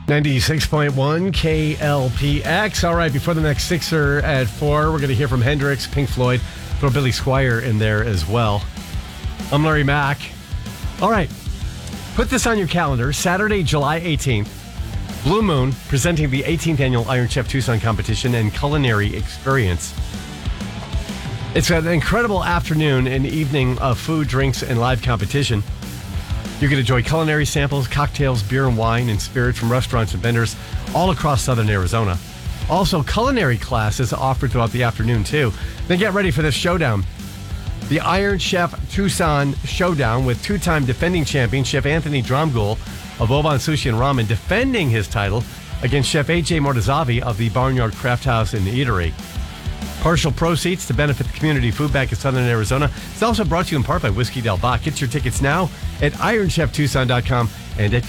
96.1 KLPX. All right, before the next Sixer at 4, we're going to hear from Hendrix, Pink Floyd, throw Billy Squier in there as well. I'm Larry Mack. All right, put this on your calendar. Saturday, July 18th, Blue Moon presenting the 18th annual Iron Chef Tucson competition and culinary experience. It's an incredible afternoon and evening of food, drinks, and live competition. You can enjoy culinary samples, cocktails, beer and wine, and spirits from restaurants and vendors all across southern Arizona. Also, culinary classes offered throughout the afternoon, too. Then get ready for this showdown. The Iron Chef Tucson Showdown with two-time defending champion Chef Anthony Dromgoole of Oban Sushi and Ramen defending his title against Chef A.J. Mortazavi of the Barnyard Craft House and Eatery. Partial proceeds to benefit the community food bank of Southern Arizona. It's also brought to you in part by Whiskey Del Bach. Get your tickets now at IronChefTucson.com and at